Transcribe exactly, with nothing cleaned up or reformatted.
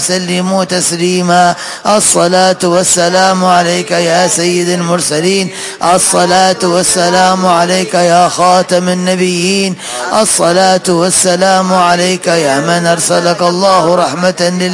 سلموا تسليما. الصلاة والسلام عليك يا سيد المرسلين، الصلاة والسلام عليك يا خاتم النبيين، الصلاة والسلام عليك يا من أرسلك الله رحمة لله